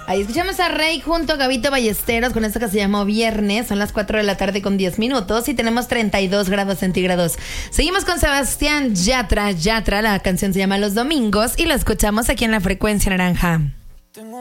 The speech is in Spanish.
Ahí escuchamos a Rey junto a Gabito Ballesteros con esto que se llamó Viernes. Son las 4 de la tarde con 10 minutos y tenemos 32 grados centígrados. Seguimos con Sebastián Yatra. La canción se llama Los Domingos y lo escuchamos aquí en La Frecuencia Naranja.